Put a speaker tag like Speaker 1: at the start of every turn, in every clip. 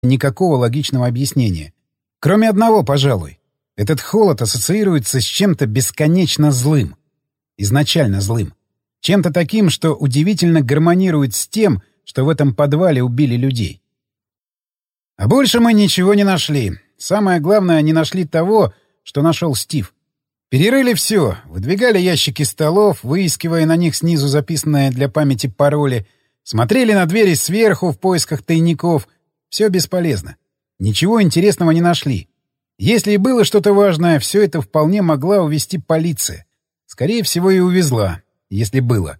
Speaker 1: никакого логичного объяснения. Кроме одного, пожалуй. Этот холод ассоциируется с чем-то бесконечно злым. Изначально злым. Чем-то таким, что удивительно гармонирует с тем, что в этом подвале убили людей. А больше мы ничего не нашли. Самое главное, не нашли того, что нашел Стив. Перерыли все, выдвигали ящики столов, выискивая на них снизу записанные для памяти пароли, смотрели на двери сверху в поисках тайников. Все бесполезно. Ничего интересного не нашли. Если и было что-то важное, все это вполне могла увезти полиция. Скорее всего, и увезла, если было.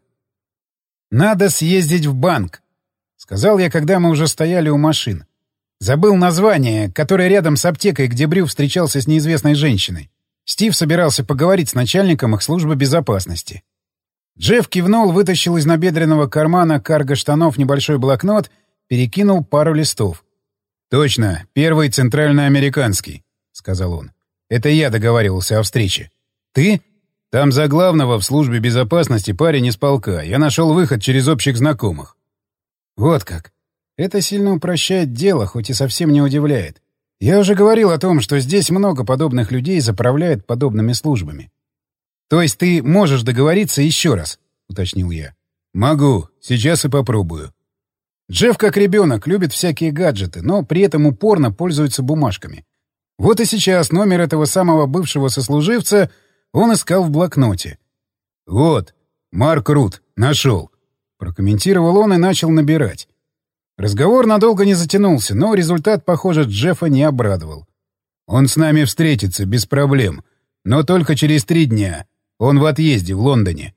Speaker 1: «Надо съездить в банк», — сказал я, когда мы уже стояли у машин. Забыл название, которое рядом с аптекой, где Брю встречался с неизвестной женщиной. Стив собирался поговорить с начальником их службы безопасности. Джефф кивнул, вытащил из набедренного кармана карго-штанов небольшой блокнот, перекинул пару листов. «Точно, первый центральноамериканский», — сказал он. «Это я договаривался о встрече. Ты? Там за главного в службе безопасности парень из полка. Я нашел выход через общих знакомых». Вот как. Это сильно упрощает дело, хоть и совсем не удивляет. Я уже говорил о том, что здесь много подобных людей заправляют подобными службами. «То есть ты можешь договориться еще раз?» — уточнил я. «Могу. Сейчас и попробую». Джефф, как ребенок, любит всякие гаджеты, но при этом упорно пользуется бумажками. Вот и сейчас номер этого самого бывшего сослуживца он искал в блокноте. «Вот, Марк Рут, нашел», — прокомментировал он и начал набирать. Разговор надолго не затянулся, но результат, похоже, Джеффа не обрадовал. «Он с нами встретится, без проблем. Но только через 3 дня. Он в отъезде в Лондоне».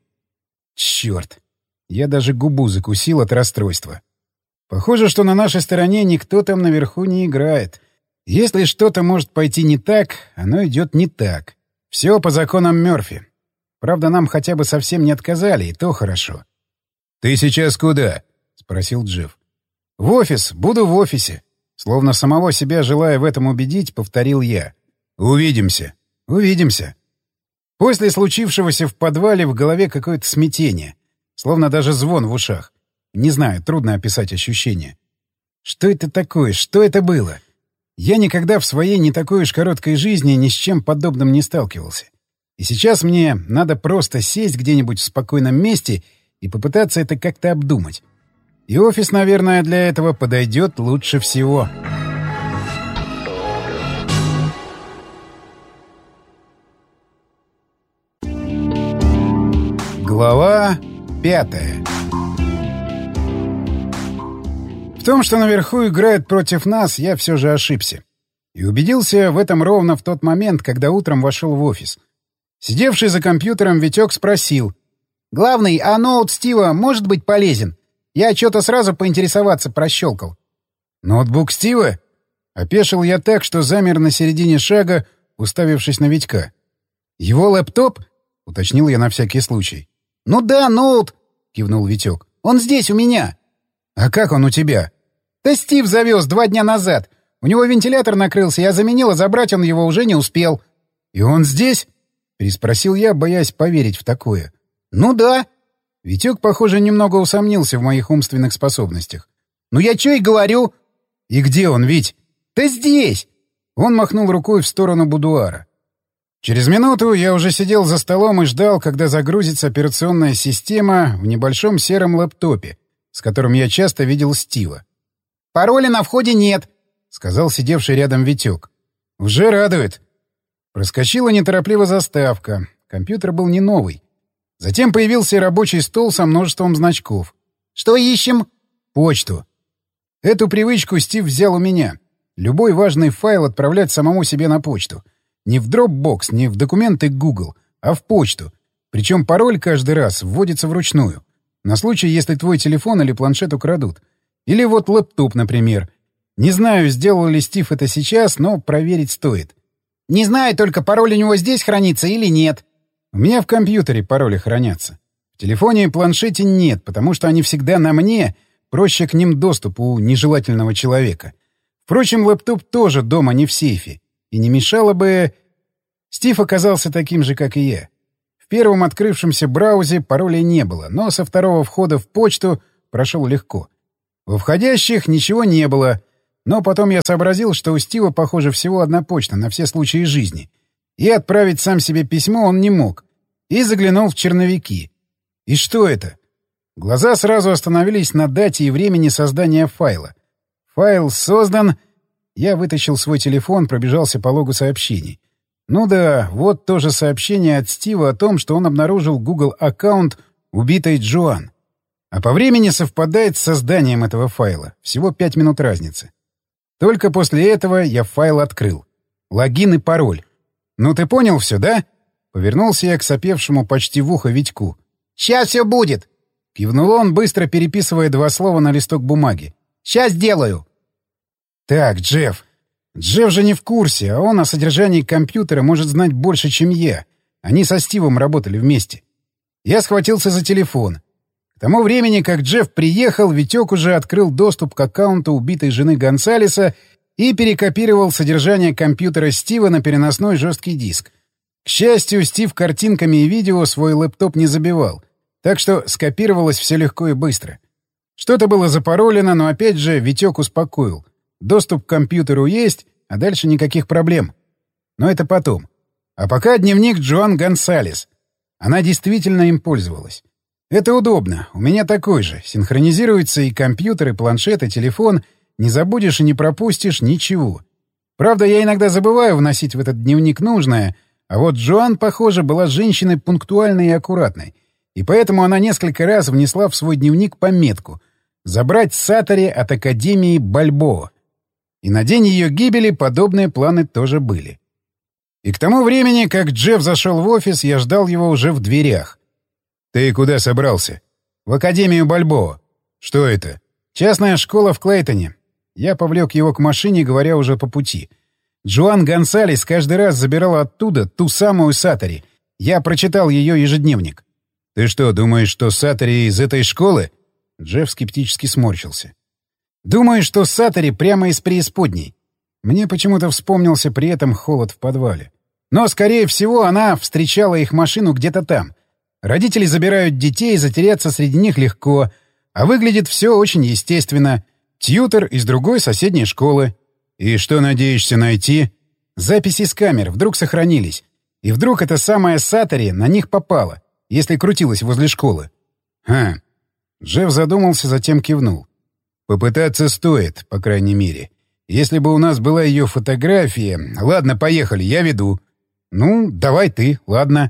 Speaker 1: Черт! Я даже губу закусил от расстройства. Похоже, что на нашей стороне никто там наверху не играет. Если что-то может пойти не так, оно идет не так. Все по законам Мёрфи. Правда, нам хотя бы совсем не отказали, и то хорошо. «Ты сейчас куда?» — спросил Джефф. «В офис. Буду в офисе». Словно самого себя желая в этом убедить, повторил я. «Увидимся». «Увидимся». После случившегося в подвале в голове какое-то смятение. Словно даже звон в ушах. Не знаю, трудно описать ощущение. Что это такое? Что это было? Я никогда в своей не такой уж короткой жизни ни с чем подобным не сталкивался. И сейчас мне надо просто сесть где-нибудь в спокойном месте и попытаться это как-то обдумать. И офис, наверное, для этого подойдет лучше всего. Глава 5. В том, что наверху играют против нас, я все же ошибся. И убедился в этом ровно в тот момент, когда утром вошел в офис. Сидевший за компьютером Витек спросил. «Главный, а ноут Стива может быть полезен? Я что-то сразу поинтересоваться прощелкал». «Ноутбук Стива?» Опешил я так, что замер на середине шага, уставившись на Витька. «Его лэптоп?» — уточнил я на всякий случай. «Ну да, ноут», — кивнул Витек. «Он здесь у меня». «А как он у тебя?» «Да Стив завез 2 дня назад. У него вентилятор накрылся, я заменил, а забрать он его уже не успел». «И он здесь?» — переспросил я, боясь поверить в такое. «Ну да». Витек, похоже, немного усомнился в моих умственных способностях. «Ну я чё и говорю». «И где он, Вить?» «Да здесь!» Он махнул рукой в сторону будуара. Через минуту я уже сидел за столом и ждал, когда загрузится операционная система в небольшом сером лэптопе, с которым я часто видел Стива. «Пароля на входе нет», — сказал сидевший рядом Витек. «Уже радует». Проскочила неторопливо заставка. Компьютер был не новый. Затем появился рабочий стол со множеством значков. «Что ищем?» «Почту». Эту привычку Стив взял у меня. Любой важный файл отправлять самому себе на почту. Не в Dropbox, не в документы Google, а в почту. Причем пароль каждый раз вводится вручную. На случай, если твой телефон или планшет украдут. Или вот лэптоп, например. Не знаю, сделал ли Стив это сейчас, но проверить стоит. «Не знаю, только пароль у него здесь хранится или нет». У меня в компьютере пароли хранятся. В телефоне и планшете нет, потому что они всегда на мне, проще к ним доступ у нежелательного человека. Впрочем, лэптоп тоже дома не в сейфе. И не мешало бы... Стив оказался таким же, как и я. В первом открывшемся браузе паролей не было, но со второго входа в почту прошел легко. Во входящих ничего не было. Но потом я сообразил, что у Стива, похоже, всего одна почта на все случаи жизни. И отправить сам себе письмо он не мог. И заглянул в черновики. И что это? Глаза сразу остановились на дате и времени создания файла. Файл создан... Я вытащил свой телефон, пробежался по логу сообщений. Ну да, вот то же сообщение от Стива о том, что он обнаружил Google-аккаунт убитой Джоан. А по времени совпадает с созданием этого файла. Всего 5 минут разницы. Только после этого я файл открыл. Логин и пароль. «Ну ты понял все, да?» Повернулся я к сопевшему почти в ухо Витьку. «Сейчас все будет!» Кивнул он, быстро переписывая 2 слова на листок бумаги. «Сейчас делаю!» «Так, Джефф. Джефф же не в курсе, а он о содержании компьютера может знать больше, чем я. Они со Стивом работали вместе. Я схватился за телефон. К тому времени, как Джефф приехал, Витек уже открыл доступ к аккаунту убитой жены Гонсалеса и перекопировал содержание компьютера Стива на переносной жесткий диск. К счастью, Стив картинками и видео свой лэптоп не забивал, так что скопировалось все легко и быстро. Что-то было запаролено, но опять же Витек успокоил. Доступ к компьютеру есть, а дальше никаких проблем. Но это потом. А пока дневник Джоан Гонсалес. Она действительно им пользовалась. Это удобно. У меня такой же. Синхронизируется и компьютер, и планшет, и телефон. Не забудешь и не пропустишь ничего. Правда, я иногда забываю вносить в этот дневник нужное, а вот Джоан, похоже, была женщиной пунктуальной и аккуратной. И поэтому она несколько раз внесла в свой дневник пометку «Забрать Сатори от Академии Бальбоа». И на день ее гибели подобные планы тоже были. И к тому времени, как Джефф зашел в офис, я ждал его уже в дверях. «Ты куда собрался?» «В Академию Бальбоа». «Что это?» «Частная школа в Клейтоне». Я повлек его к машине, говоря уже по пути. Джоан Гонсалес каждый раз забирала оттуда ту самую Сатори. Я прочитал ее ежедневник. «Ты что, думаешь, что Сатори из этой школы?» Джефф скептически сморщился. «Думаю, что Сатори прямо из преисподней». Мне почему-то вспомнился при этом холод в подвале. Но, скорее всего, она встречала их машину где-то там. Родители забирают детей, затеряться среди них легко. А выглядит все очень естественно. Тьютор из другой соседней школы. «И что надеешься найти?» «Записи с камер. Вдруг сохранились. И вдруг эта самая Сатори на них попала, если крутилась возле школы». «Ха». Джефф задумался, затем кивнул. «Попытаться стоит, по крайней мере. Если бы у нас была ее фотография... Ладно, поехали, я веду». «Ну, давай ты, ладно».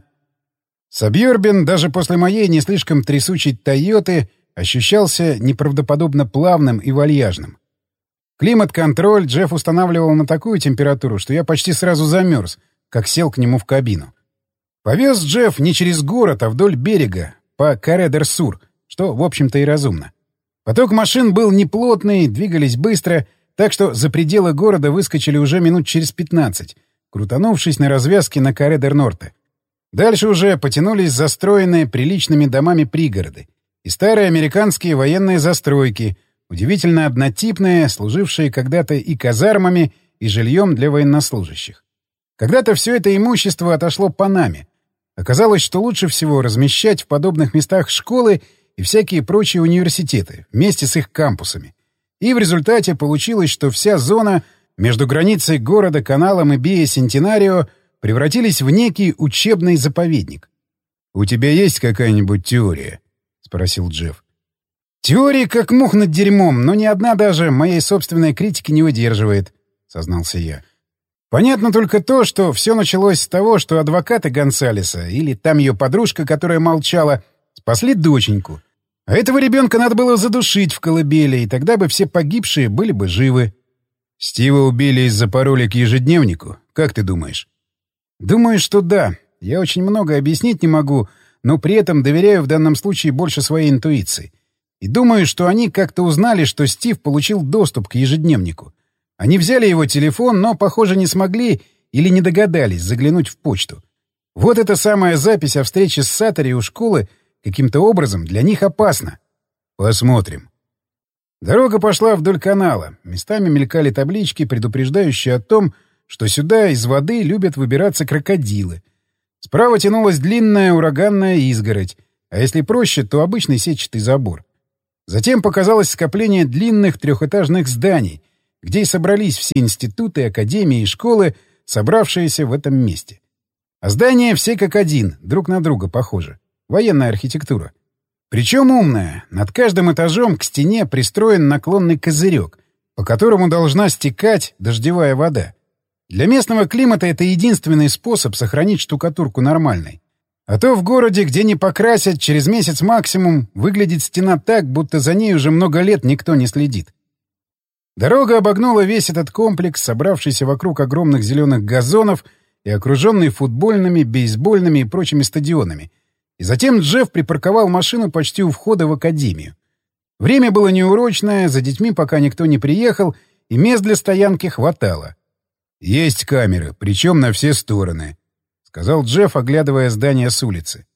Speaker 1: Сабьербин даже после моей не слишком трясучей «Тойоты» ощущался неправдоподобно плавным и вальяжным. Климат-контроль Джефф устанавливал на такую температуру, что я почти сразу замерз, как сел к нему в кабину. Повез Джефф не через город, а вдоль берега, по Каре-дер-Сур, что, в общем-то, и разумно. Поток машин был неплотный, двигались быстро, так что за пределы города выскочили уже минут через 15, крутанувшись на развязке на Каре-дер-Норте. Дальше уже потянулись застроенные приличными домами пригороды и старые американские военные застройки, удивительно однотипные, служившие когда-то и казармами, и жильем для военнослужащих. Когда-то все это имущество отошло Панаме. Оказалось, что лучше всего размещать в подобных местах школы и всякие прочие университеты вместе с их кампусами. И в результате получилось, что вся зона между границей города, каналом и Биа-Сентенарио превратились в некий учебный заповедник. «У тебя есть какая-нибудь теория?» — спросил Джефф. «Теории как мух над дерьмом, но ни одна даже моей собственной критики не выдерживает», — сознался я. «Понятно только то, что все началось с того, что адвокаты Гонсалеса, или там ее подружка, которая молчала, спасли доченьку. А этого ребенка надо было задушить в колыбели, и тогда бы все погибшие были бы живы». «Стива убили из-за пароля к ежедневнику? Как ты думаешь?» «Думаю, что да. Я очень много объяснить не могу, но при этом доверяю в данном случае больше своей интуиции. И думаю, что они как-то узнали, что Стив получил доступ к ежедневнику. Они взяли его телефон, но, похоже, не смогли или не догадались заглянуть в почту. Вот эта самая запись о встрече с Сатори у школы каким-то образом для них опасна. Посмотрим». Дорога пошла вдоль канала. Местами мелькали таблички, предупреждающие о том, что сюда из воды любят выбираться крокодилы. Справа тянулась длинная ураганная изгородь, а если проще, то обычный сетчатый забор. Затем показалось скопление длинных трехэтажных зданий, где и собрались все институты, академии и школы, собравшиеся в этом месте. А здания все как один, друг на друга похожи. Военная архитектура. Причем умная. Над каждым этажом к стене пристроен наклонный козырек, по которому должна стекать дождевая вода. Для местного климата это единственный способ сохранить штукатурку нормальной. А то в городе, где не покрасят, через месяц максимум, выглядит стена так, будто за ней уже много лет никто не следит. Дорога обогнула весь этот комплекс, собравшийся вокруг огромных зеленых газонов и окруженный футбольными, бейсбольными и прочими стадионами. И затем Джефф припарковал машину почти у входа в академию. Время было неурочное, за детьми пока никто не приехал, и мест для стоянки хватало. «Есть камеры, причем на все стороны», — сказал Джефф, оглядывая здание с улицы.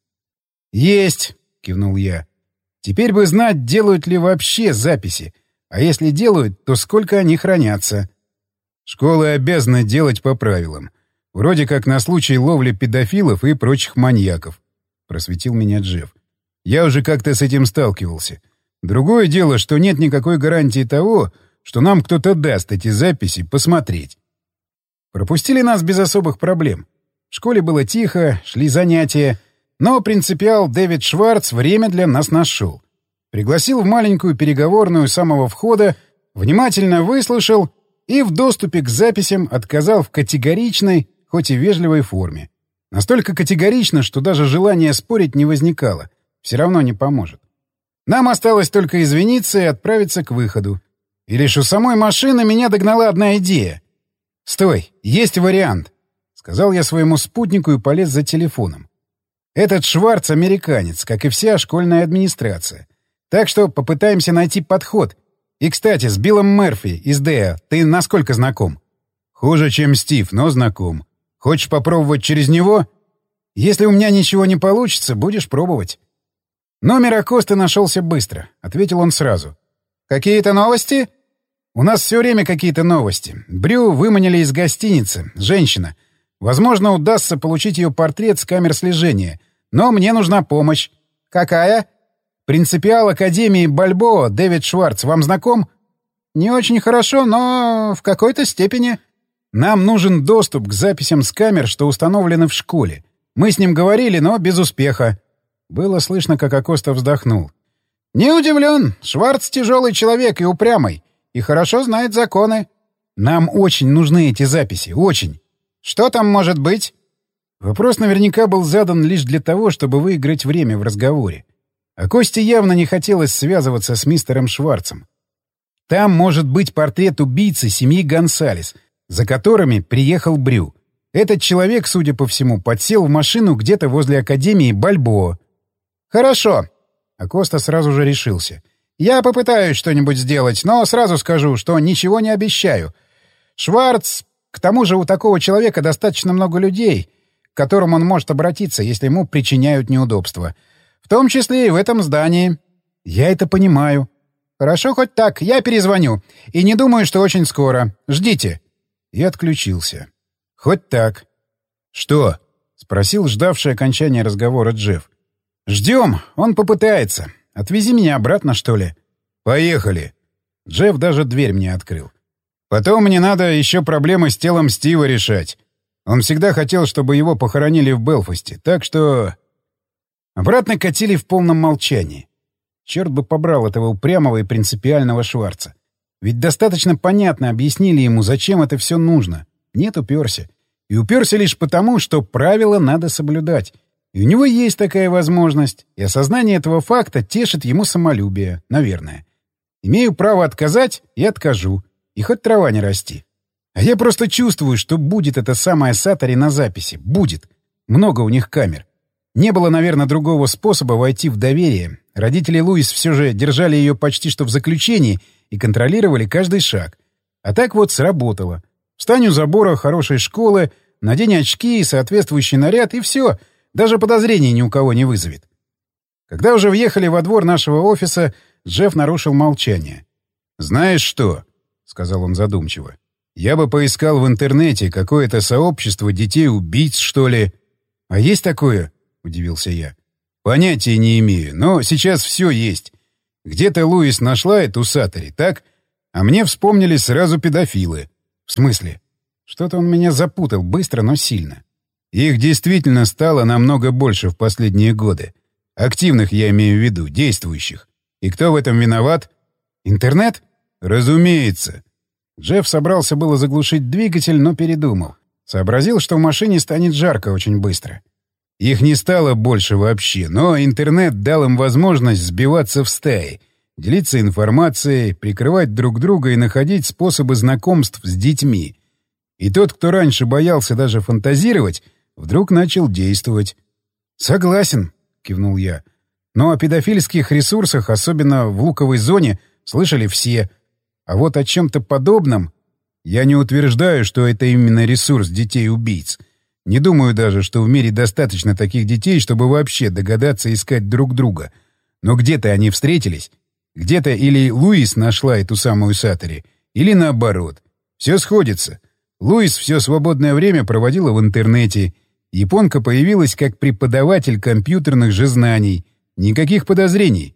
Speaker 1: «Есть», — кивнул я. «Теперь бы знать, делают ли вообще записи. А если делают, то сколько они хранятся?» «Школы обязаны делать по правилам. Вроде как на случай ловли педофилов и прочих маньяков», — просветил меня Джефф. «Я уже как-то с этим сталкивался. Другое дело, что нет никакой гарантии того, что нам кто-то даст эти записи посмотреть». Пропустили нас без особых проблем. В школе было тихо, шли занятия, но принципиал Дэвид Шварц время для нас нашел. Пригласил в маленькую переговорную с самого входа, внимательно выслушал и в доступе к записям отказал в категоричной, хоть и вежливой форме. Настолько категорично, что даже желания спорить не возникало. Все равно не поможет. Нам осталось только извиниться и отправиться к выходу. И лишь у самой машины меня догнала одна идея. «Стой, есть вариант», — сказал я своему спутнику и полез за телефоном. «Этот Шварц — американец, как и вся школьная администрация. Так что попытаемся найти подход. И, кстати, с Биллом Мерфи из Дэа ты насколько знаком?» «Хуже, чем Стив, но знаком. Хочешь попробовать через него?» «Если у меня ничего не получится, будешь пробовать». Номер Акосты нашелся быстро. Ответил он сразу. «Какие-то новости?» «У нас все время какие-то новости. Брю выманили из гостиницы. Женщина. Возможно, удастся получить ее портрет с камер слежения. Но мне нужна помощь». «Какая?» «Принципиал Академии Бальбоа Дэвид Шварц. Вам знаком?» «Не очень хорошо, но в какой-то степени». «Нам нужен доступ к записям с камер, что установлены в школе. Мы с ним говорили, но без успеха». Было слышно, как Акоста вздохнул. «Не удивлен. Шварц тяжелый человек и упрямый. И хорошо знает законы. Нам очень нужны эти записи. Очень. Что там может быть?» Вопрос наверняка был задан лишь для того, чтобы выиграть время в разговоре. А Косте явно не хотелось связываться с мистером Шварцем. Там может быть портрет убийцы семьи Гонсалес, за которыми приехал Брю. Этот человек, судя по всему, подсел в машину где-то возле Академии Бальбоа. «Хорошо». Акоста сразу же решился. «Я попытаюсь что-нибудь сделать, но сразу скажу, что ничего не обещаю. Шварц... К тому же у такого человека достаточно много людей, к которым он может обратиться, если ему причиняют неудобства. В том числе и в этом здании». «Я это понимаю». «Хорошо, хоть так. Я перезвоню. И не думаю, что очень скоро. Ждите». И отключился. «Хоть так». «Что?» — спросил ждавший окончания разговора Джефф. «Ждем. Он попытается. Отвези меня обратно, что ли?» «Поехали». Джефф даже дверь мне открыл. «Потом мне надо еще проблемы с телом Стива решать. Он всегда хотел, чтобы его похоронили в Белфасте, так что...» Обратно катили в полном молчании. Черт бы побрал этого упрямого и принципиального Шварца. Ведь достаточно понятно объяснили ему, зачем это все нужно. Нет, уперся. И уперся лишь потому, что правила надо соблюдать. И у него есть такая возможность, и осознание этого факта тешит ему самолюбие, наверное. Имею право отказать и откажу. И хоть трава не расти. А я просто чувствую, что будет эта самая Сатори на записи. Будет. Много у них камер. Не было, наверное, другого способа войти в доверие. Родители Луис все же держали ее почти что в заключении и контролировали каждый шаг. А так вот сработало. Встань у забора хорошей школы, надень очки и соответствующий наряд, и все. Даже подозрений ни у кого не вызовет. Когда уже въехали во двор нашего офиса, Джефф нарушил молчание. «Знаешь что?» — сказал он задумчиво. «Я бы поискал в интернете какое-то сообщество детей-убийц, что ли». «А есть такое?» — удивился я. «Понятия не имею, но сейчас все есть. Где-то Луис нашла эту Сатори, так? А мне вспомнились сразу педофилы. В смысле? Что-то он меня запутал быстро, но сильно. Их действительно стало намного больше в последние годы. Активных я имею в виду, действующих. И кто в этом виноват? Интернет? Разумеется. Джефф собрался было заглушить двигатель, но передумал. Сообразил, что в машине станет жарко очень быстро. Их не стало больше вообще, но интернет дал им возможность сбиваться в стаи, делиться информацией, прикрывать друг друга и находить способы знакомств с детьми. И тот, кто раньше боялся даже фантазировать, вдруг начал действовать. «Согласен», — кивнул я. «Но о педофильских ресурсах, особенно в луковой зоне, слышали все. А вот о чем-то подобном я не утверждаю, что это именно ресурс детей-убийц. Не думаю даже, что в мире достаточно таких детей, чтобы вообще догадаться искать друг друга. Но где-то они встретились. Где-то или Луис нашла эту самую Сатори, или наоборот. Все сходится. Луис все свободное время проводила в интернете. Японка появилась как преподаватель компьютерных же знаний. Никаких подозрений.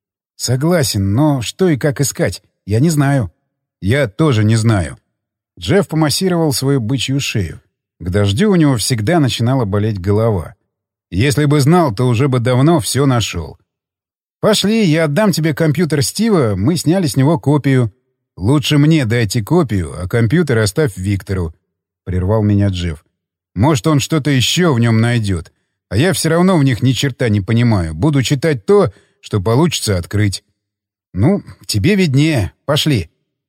Speaker 1: Согласен, но что и как искать? Я не знаю. Я тоже не знаю. Джефф помассировал свою бычью шею. К дождю у него всегда начинала болеть голова. Если бы знал, то уже бы давно все нашел. «Пошли, я отдам тебе компьютер Стива, мы сняли с него копию». «Лучше мне дайте копию, а компьютер оставь Виктору», — прервал меня Джефф. «Может, он что-то еще в нем найдет. А я все равно в них ни черта не понимаю. Буду читать то, что получится открыть». «Ну, тебе виднее. Пошли».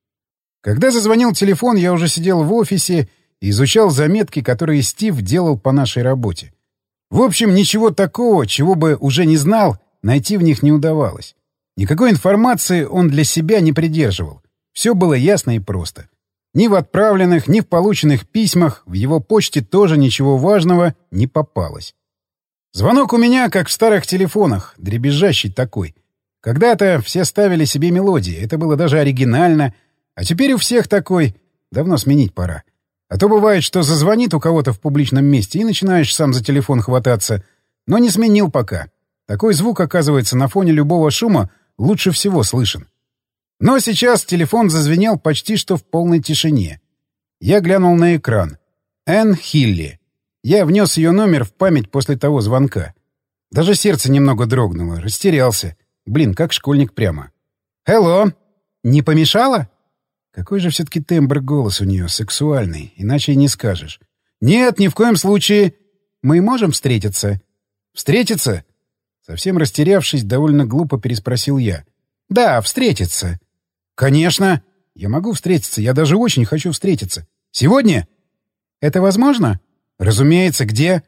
Speaker 1: Когда зазвонил телефон, я уже сидел в офисе и изучал заметки, которые Стив делал по нашей работе. В общем, ничего такого, чего бы уже не знал, найти в них не удавалось. Никакой информации он для себя не придерживал. Все было ясно и просто. Ни в отправленных, ни в полученных письмах в его почте тоже ничего важного не попалось. Звонок у меня, как в старых телефонах, дребезжащий такой. Когда-то все ставили себе мелодии, это было даже оригинально, а теперь у всех такой. Давно сменить пора. А то бывает, что зазвонит у кого-то в публичном месте и начинаешь сам за телефон хвататься. Но не сменил пока. Такой звук, оказывается, на фоне любого шума лучше всего слышен. Но сейчас телефон зазвенел почти что в полной тишине. Я глянул на экран. Энн Хилли. Я внес ее номер в память после того звонка. Даже сердце немного дрогнуло, растерялся. Блин, как школьник прямо. «Hello! Не помешало?» Какой же все-таки тембр голос у нее, сексуальный, иначе и не скажешь. «Нет, ни в коем случае. Мы можем встретиться?» «Встретиться?» Совсем растерявшись, довольно глупо переспросил я. «Да, встретиться». «Конечно. Я могу встретиться, я даже очень хочу встретиться. Сегодня?» «Это возможно?» «Разумеется. Где?»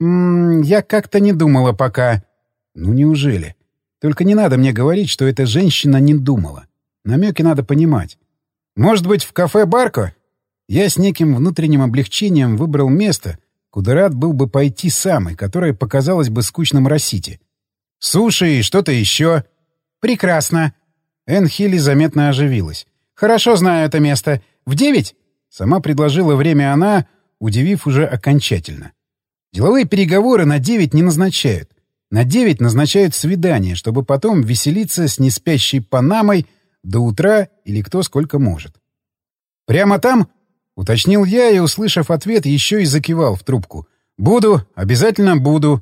Speaker 1: Я как-то не думала пока». «Ну, неужели? Только не надо мне говорить, что эта женщина не думала. Намеки надо понимать. Может быть, в кафе «Барко»?» Я с неким внутренним облегчением выбрал место, куда рад был бы пойти сам, и которое показалось бы скучным Росите. «Суши и что-то еще». «Прекрасно». Энн Хилли заметно оживилась. «Хорошо знаю это место. В 9?» Сама предложила время она, удивив уже окончательно. Деловые переговоры на 9 не назначают. На 9 назначают свидание, чтобы потом веселиться с неспящей Панамой до утра или кто сколько может. «Прямо там?» — уточнил я и, услышав ответ, еще и закивал в трубку. «Буду, обязательно буду».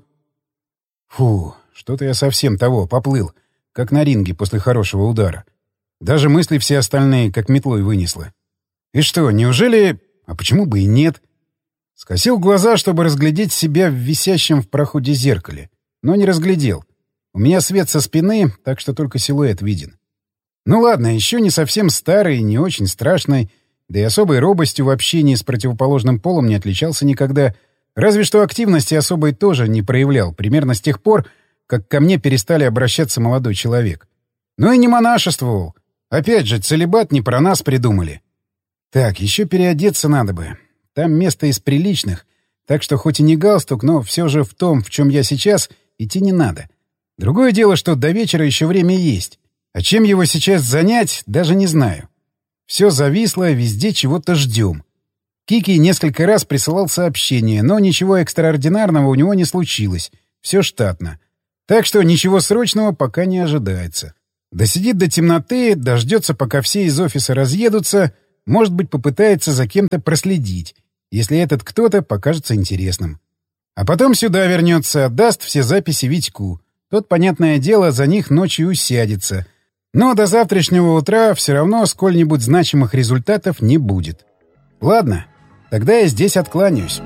Speaker 1: Фу, что-то я совсем того, поплыл, как на ринге после хорошего удара. Даже мысли все остальные как метлой вынесло. И что, неужели... А почему бы и нет? Скосил глаза, чтобы разглядеть себя в висящем в проходе зеркале. Но не разглядел. У меня свет со спины, так что только силуэт виден. Ну ладно, еще не совсем старый, не очень страшный, да и особой робостью в общении с противоположным полом не отличался никогда. Разве что активности особой тоже не проявлял, примерно с тех пор, как ко мне перестали обращаться молодой человек. Ну и не монашествовал. Опять же, целибат не про нас придумали. Так, еще переодеться надо бы. Там место из приличных, так что хоть и не галстук, но все же в том, в чем я сейчас, идти не надо. Другое дело, что до вечера еще время есть. А чем его сейчас занять, даже не знаю. Все зависло, везде чего-то ждем. Кики несколько раз присылал сообщения, но ничего экстраординарного у него не случилось. Все штатно. Так что ничего срочного пока не ожидается. Досидит до темноты, дождется, пока все из офиса разъедутся, может быть, попытается за кем-то проследить, если этот кто-то покажется интересным. А потом сюда вернется, отдаст все записи Витьку. Тот, понятное дело, за них ночью усядется. Но до завтрашнего утра все равно сколь-нибудь значимых результатов не будет. Ладно, тогда я здесь откланяюсь.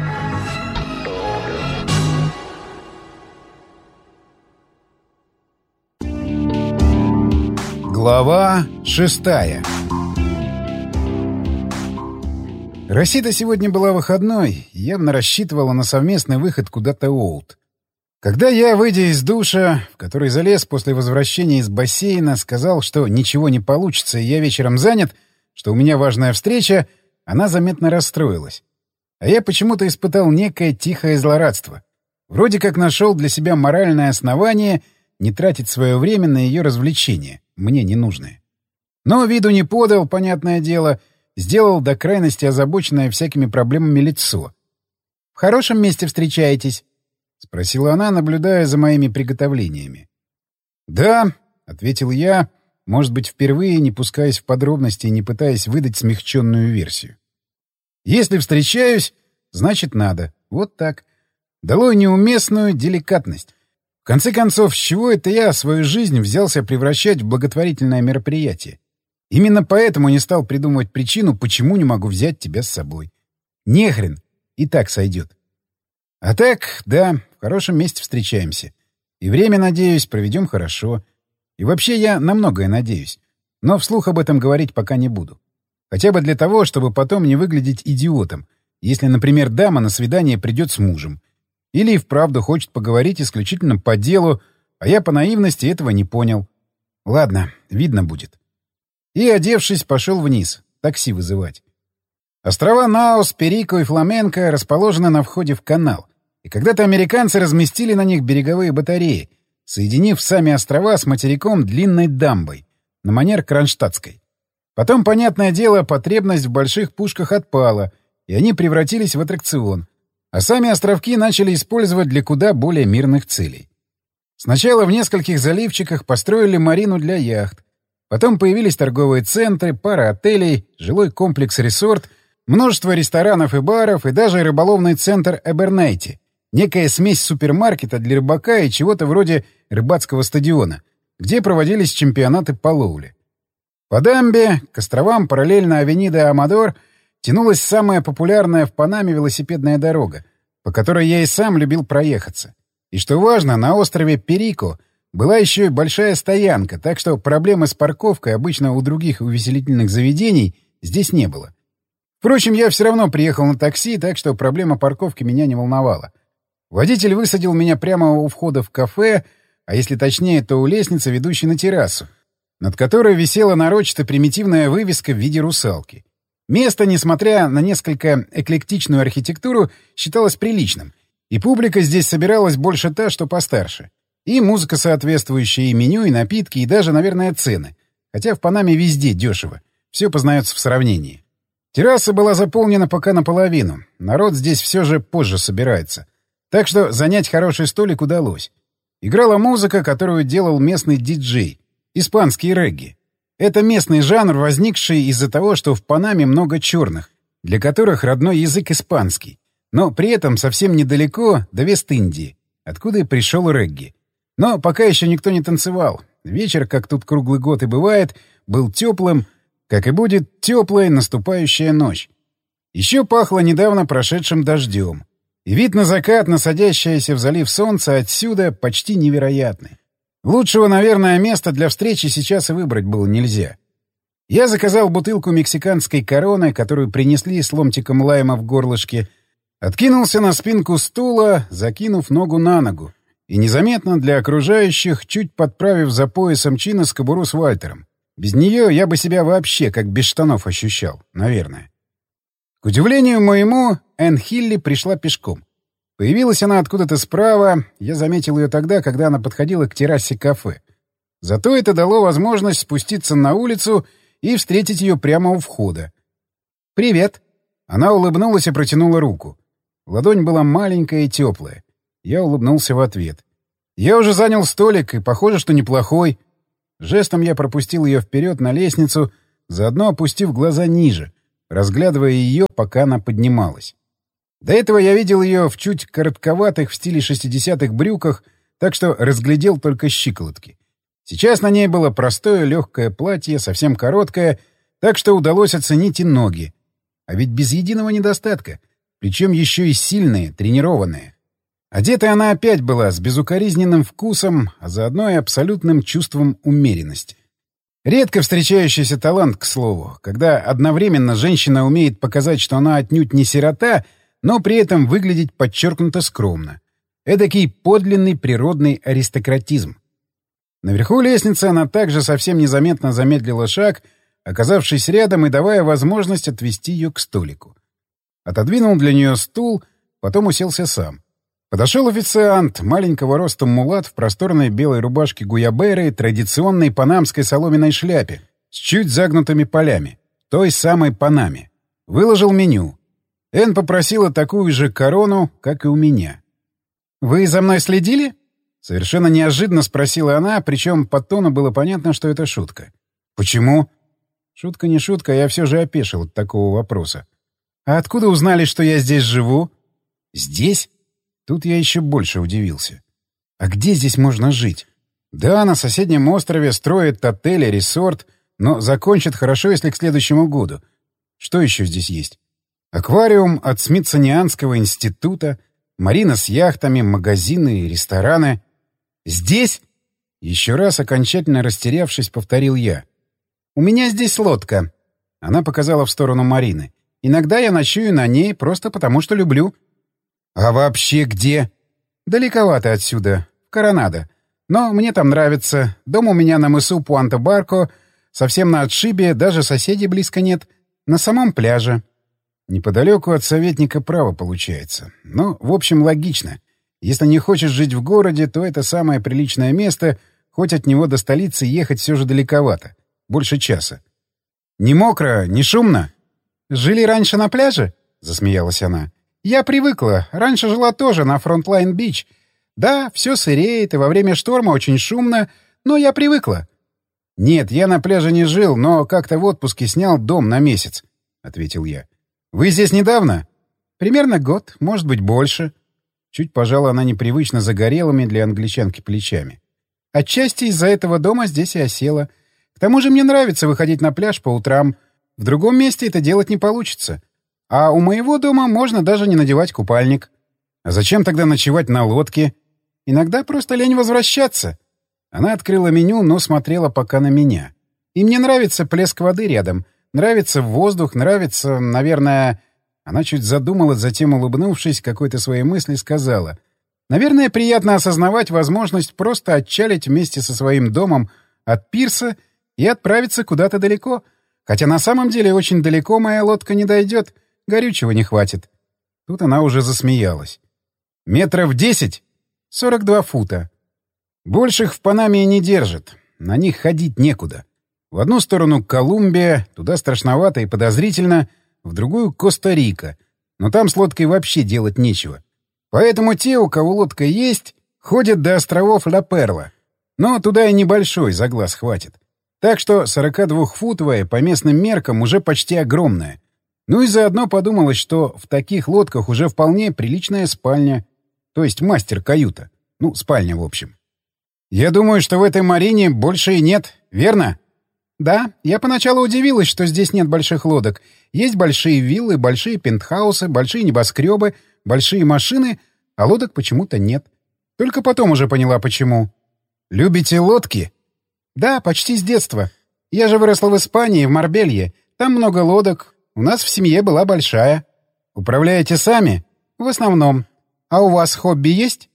Speaker 1: Глава 6. Расита сегодня была выходной, явно рассчитывала на совместный выход куда-то Олд. Когда я, выйдя из душа, в который залез после возвращения из бассейна, сказал, что ничего не получится и я вечером занят, что у меня важная встреча, она заметно расстроилась. А я почему-то испытал некое тихое злорадство. Вроде как нашел для себя моральное основание не тратить свое время на ее развлечения, мне ненужные. Но виду не подал, понятное дело, сделал до крайности озабоченное всякими проблемами лицо. — В хорошем месте встречаетесь? — спросила она, наблюдая за моими приготовлениями. — Да, — ответил я, может быть, впервые не пускаясь в подробности и не пытаясь выдать смягченную версию. — Если встречаюсь, значит, надо. Вот так. Долой неуместную деликатность. В конце концов, с чего это я свою жизнь взялся превращать в благотворительное мероприятие? Именно поэтому не стал придумывать причину, почему не могу взять тебя с собой. Нехрен, и так сойдет. А так, да, в хорошем месте встречаемся. И время, надеюсь, проведем хорошо. И вообще я на многое надеюсь. Но вслух об этом говорить пока не буду. Хотя бы для того, чтобы потом не выглядеть идиотом, если, например, дама на свидание придет с мужем. Или и вправду хочет поговорить исключительно по делу, а я по наивности этого не понял. Ладно, видно будет. И, одевшись, пошел вниз, такси вызывать. Острова Наус, Перико и Фламенко расположены на входе в канал, и когда-то американцы разместили на них береговые батареи, соединив сами острова с материком длинной дамбой, на манер кронштадтской. Потом, понятное дело, потребность в больших пушках отпала, и они превратились в аттракцион, а сами островки начали использовать для куда более мирных целей. Сначала в нескольких заливчиках построили марину для яхт, потом появились торговые центры, пара отелей, жилой комплекс-ресорт, множество ресторанов и баров и даже рыболовный центр Эбернейти, некая смесь супермаркета для рыбака и чего-то вроде рыбацкого стадиона, где проводились чемпионаты по ловле. По дамбе, к островам параллельно Авенида Амадор, тянулась самая популярная в Панаме велосипедная дорога, по которой я и сам любил проехаться. И что важно, на острове Перико была еще и большая стоянка, так что проблемы с парковкой обычно у других увеселительных заведений здесь не было. Впрочем, я все равно приехал на такси, так что проблема парковки меня не волновала. Водитель высадил меня прямо у входа в кафе, а если точнее, то у лестницы, ведущей на террасу, над которой висела нарочито примитивная вывеска в виде русалки. Место, несмотря на несколько эклектичную архитектуру, считалось приличным, и публика здесь собиралась больше та, что постарше. И музыка соответствующая, и меню, и напитки, и даже, наверное, цены. Хотя в Панаме везде дешево. Все познается в сравнении. Терраса была заполнена пока наполовину. Народ здесь все же позже собирается. Так что занять хороший столик удалось. Играла музыка, которую делал местный диджей. Испанский регги. Это местный жанр, возникший из-за того, что в Панаме много черных, для которых родной язык испанский, но при этом совсем недалеко до Вест-Индии, откуда и пришел регги. Но пока еще никто не танцевал. Вечер, как тут круглый год и бывает, был теплым, как и будет теплая наступающая ночь. Еще пахло недавно прошедшим дождем. И вид на закат, на садящееся в залив солнца отсюда почти невероятный. Лучшего, наверное, места для встречи сейчас и выбрать было нельзя. Я заказал бутылку мексиканской короны, которую принесли с ломтиком лайма в горлышке, откинулся на спинку стула, закинув ногу на ногу, и незаметно для окружающих, чуть подправив за поясом чина кобуру с Вальтером. Без нее я бы себя вообще как без штанов ощущал, наверное. К удивлению моему, Энн Хилли пришла пешком. Появилась она откуда-то справа, я заметил ее тогда, когда она подходила к террасе кафе. Зато это дало возможность спуститься на улицу и встретить ее прямо у входа. «Привет!» Она улыбнулась и протянула руку. Ладонь была маленькая и теплая. Я улыбнулся в ответ. «Я уже занял столик, и похоже, что неплохой». Жестом я пропустил ее вперед на лестницу, заодно опустив глаза ниже, разглядывая ее, пока она поднималась. До этого я видел ее в чуть коротковатых в стиле 60-х брюках, так что разглядел только щиколотки. Сейчас на ней было простое легкое платье, совсем короткое, так что удалось оценить и ноги. А ведь без единого недостатка, причем еще и сильные, тренированные. Одета она опять была с безукоризненным вкусом, а заодно и абсолютным чувством умеренности. Редко встречающийся талант, к слову, когда одновременно женщина умеет показать, что она отнюдь не сирота, но при этом выглядеть подчеркнуто скромно. Эдакий подлинный природный аристократизм. Наверху лестницы она также совсем незаметно замедлила шаг, оказавшись рядом и давая возможность отвести ее к столику. Отодвинул для нее стул, потом уселся сам. Подошел официант, маленького роста мулат в просторной белой рубашке гуяберы и традиционной панамской соломенной шляпе с чуть загнутыми полями, той самой Панаме. Выложил меню. Энн попросила такую же корону, как и у меня. «Вы за мной следили?» Совершенно неожиданно спросила она, причем по тону было понятно, что это шутка. «Почему?» Шутка не шутка, я все же опешил от такого вопроса. «А откуда узнали, что я здесь живу?» «Здесь?» Тут я еще больше удивился. «А где здесь можно жить?» «Да, на соседнем острове строят отель и ресорт, но закончат хорошо, если к следующему году. Что еще здесь есть? Аквариум от Смитсонианского института, марина с яхтами, магазины и рестораны. Здесь?» Еще раз, окончательно растерявшись, повторил я. «У меня здесь лодка». Она показала в сторону Марины. «Иногда я ночую на ней просто потому, что люблю». «А вообще где?» «Далековато отсюда, в Коронадо. Но мне там нравится. Дом у меня на мысу Пуанто-Барко, совсем на отшибе, даже соседей близко нет. На самом пляже». Неподалеку от советника право получается. Ну, в общем, логично. Если не хочешь жить в городе, то это самое приличное место, хоть от него до столицы ехать все же далековато. Больше часа. «Не мокро, не шумно?» «Жили раньше на пляже?» — засмеялась она. «Я привыкла. Раньше жила тоже на Фронтлайн-Бич. Да, все сыреет, и во время шторма очень шумно, но я привыкла». «Нет, я на пляже не жил, но как-то в отпуске снял дом на месяц», — ответил я. «Вы здесь недавно?» «Примерно год, может быть, больше». Чуть пожала она непривычно загорелыми для англичанки плечами. «Отчасти из-за этого дома здесь и осела. К тому же мне нравится выходить на пляж по утрам. В другом месте это делать не получится. А у моего дома можно даже не надевать купальник». «А зачем тогда ночевать на лодке?» «Иногда просто лень возвращаться». Она открыла меню, но смотрела пока на меня. «И мне нравится плеск воды рядом. Нравится воздух, нравится, наверное...» Она чуть задумалась, затем, улыбнувшись какой-то своей мысли, сказала. «Наверное, приятно осознавать возможность просто отчалить вместе со своим домом от пирса и отправиться куда-то далеко. Хотя на самом деле очень далеко моя лодка не дойдет, горючего не хватит». Тут она уже засмеялась. «Метров 10? 42 фута. Больших в Панаме не держат. На них ходить некуда. В одну сторону Колумбия, туда страшновато и подозрительно, в другую — Коста-Рика. Но там с лодкой вообще делать нечего. Поэтому те, у кого лодка есть, ходят до островов Ла-Перла. Но туда и небольшой за глаз хватит. Так что 42-футовая по местным меркам уже почти огромная. Ну и заодно подумалось, что в таких лодках уже вполне приличная спальня. То есть мастер-каюта. Ну, спальня, в общем. «Я думаю, что в этой марине больше и нет, верно?» «Да, я поначалу удивилась, что здесь нет больших лодок. Есть большие виллы, большие пентхаусы, большие небоскребы, большие машины, а лодок почему-то нет. Только потом уже поняла, почему». «Любите лодки?» «Да, почти с детства. Я же выросла в Испании, в Марбелье. Там много лодок. У нас в семье была большая». «Управляете сами?» «В основном. А у вас хобби есть?»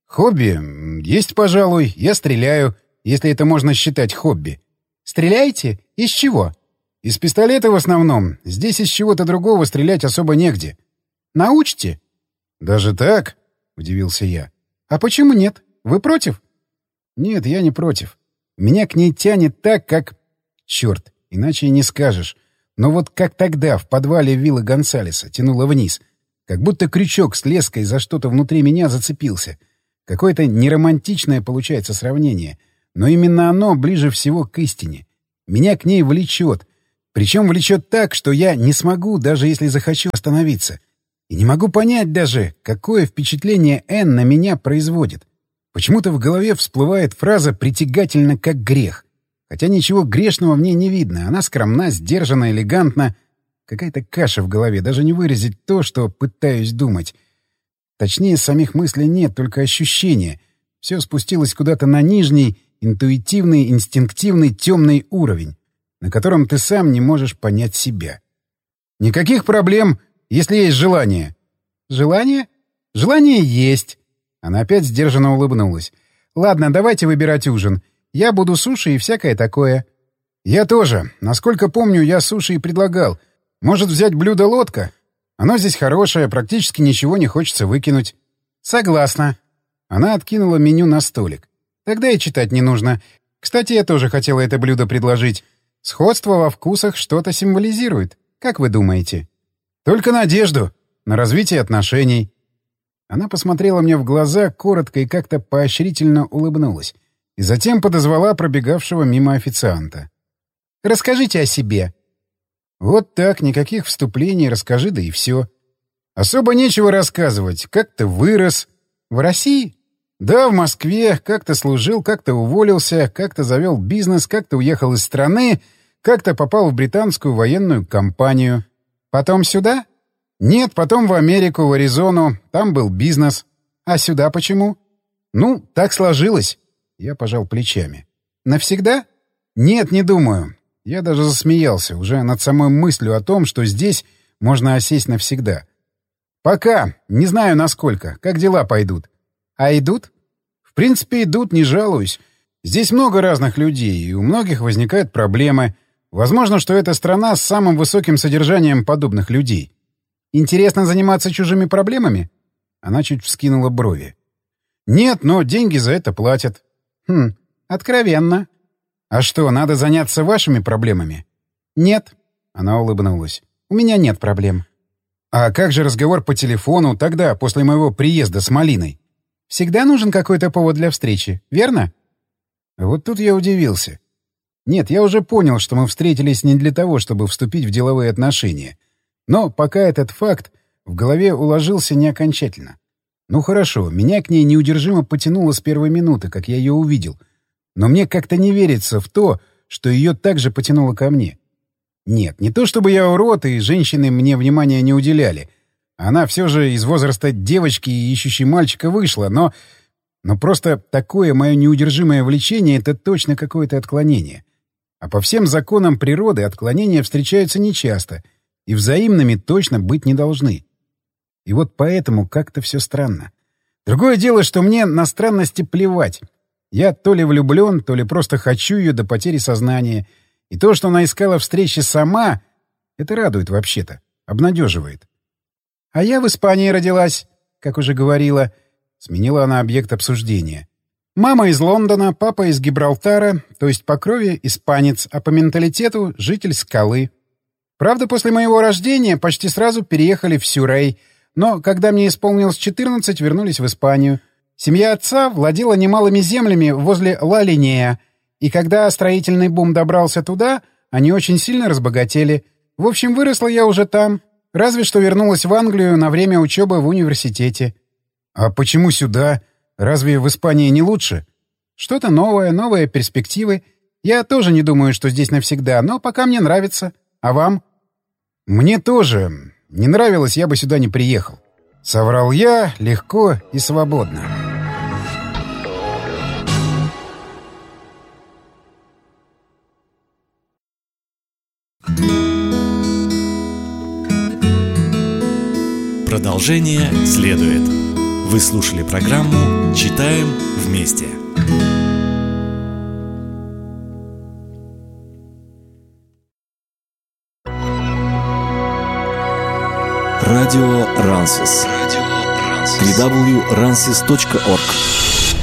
Speaker 1: «Хобби? Есть, пожалуй. Я стреляю, если это можно считать хобби». «Стреляете? Из чего?» «Из пистолета в основном. Здесь из чего-то другого стрелять особо негде». «Научите?» «Даже так?» — удивился я. «А почему нет? Вы против?» «Нет, я не против. Меня к ней тянет так, как...» «Черт, иначе и не скажешь. Но вот как тогда в подвале виллы Гонсалеса тянуло вниз. Как будто крючок с леской за что-то внутри меня зацепился. Какое-то неромантичное получается сравнение. но именно оно ближе всего к истине. Меня к ней влечет. Причем влечет так, что я не смогу, даже если захочу, остановиться. И не могу понять даже, какое впечатление Энн на меня производит. Почему-то в голове всплывает фраза «притягательно, как грех». Хотя ничего грешного в ней не видно. Она скромна, сдержана, элегантна. Какая-то каша в голове, даже не выразить то, что пытаюсь думать. Точнее, самих мыслей нет, только ощущения. Все спустилось куда-то на нижний, интуитивный, инстинктивный, темный уровень, на котором ты сам не можешь понять себя. Никаких проблем, если есть желание. Желание? Желание есть. Она опять сдержанно улыбнулась. Ладно, давайте выбирать ужин. Я буду суши и всякое такое. Я тоже. Насколько помню, я суши и предлагал. Может, взять блюдо лодка? Оно здесь хорошее, практически ничего не хочется выкинуть. Согласна. Она откинула меню на столик. Тогда и читать не нужно. Кстати, я тоже хотела это блюдо предложить. Сходство во вкусах что-то символизирует. Как вы думаете? Только надежду на развитие отношений. Она посмотрела мне в глаза, коротко и как-то поощрительно улыбнулась. И затем подозвала пробегавшего мимо официанта. «Расскажите о себе». Вот так, никаких вступлений, расскажи, да и все. Особо нечего рассказывать. Как ты вырос? В России? Да, в Москве. Как-то служил, как-то уволился, как-то завел бизнес, как-то уехал из страны, как-то попал в британскую военную компанию. Потом сюда? Нет, потом в Америку, в Аризону. Там был бизнес. А сюда почему? Ну, так сложилось. Я пожал плечами. Навсегда? Нет, не думаю. Я даже засмеялся, уже над самой мыслью о том, что здесь можно осесть навсегда. Пока. Не знаю, насколько. Как дела пойдут? А идут? В принципе, идут, не жалуюсь. Здесь много разных людей, и у многих возникают проблемы. Возможно, что это страна с самым высоким содержанием подобных людей. Интересно заниматься чужими проблемами? Она чуть вскинула брови. Нет, но деньги за это платят. Откровенно. А что, надо заняться вашими проблемами? Нет. Она улыбнулась. У меня нет проблем. А как же разговор по телефону тогда, после моего приезда с Малиной? Всегда нужен какой-то повод для встречи, верно? Вот тут я удивился. Нет, я уже понял, что мы встретились не для того, чтобы вступить в деловые отношения. Но пока этот факт в голове уложился не окончательно. Ну хорошо, меня к ней неудержимо потянуло с первой минуты, как я ее увидел. Но мне как-то не верится в то, что ее также потянуло ко мне. Нет, не то чтобы я урод, и женщины мне внимания не уделяли. Она все же из возраста девочки и ищущей мальчика вышла, но просто такое мое неудержимое влечение — это точно какое-то отклонение. А по всем законам природы отклонения встречаются нечасто, и взаимными точно быть не должны. И вот поэтому как-то все странно. Другое дело, что мне на странности плевать. Я то ли влюблен, то ли просто хочу ее до потери сознания. И то, что она искала встречи сама, это радует вообще-то, обнадеживает. А я в Испании родилась, как уже говорила. Сменила она объект обсуждения. Мама из Лондона, папа из Гибралтара, то есть по крови испанец, а по менталитету житель Скалы. Правда, после моего рождения почти сразу переехали в Сюрей, но когда мне исполнилось 14, вернулись в Испанию. Семья отца владела немалыми землями возле Ла-Линея, и когда строительный бум добрался туда, они очень сильно разбогатели. В общем, выросла я уже там, разве что вернулась в Англию на время учебы в университете. А почему сюда? Разве в Испании не лучше? Что-то новое, новые перспективы. Я тоже не думаю, что здесь навсегда, но пока мне нравится. А вам? Мне тоже. Не нравилось, я бы сюда не приехал. Соврал я легко и свободно.
Speaker 2: Продолжение следует. Вы слушали программу «Читаем вместе». Радио Рансис. www.ransis.org